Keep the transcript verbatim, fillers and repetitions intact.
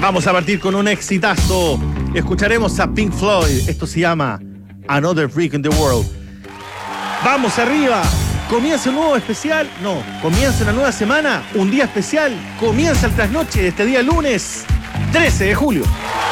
Vamos a partir con un exitazo. Escucharemos a Pink Floyd. Esto se llama Another Brick in the World. Vamos arriba. Comienza un nuevo especial. No, comienza una nueva semana. Un día especial. Comienza el trasnoche de este día lunes trece de julio.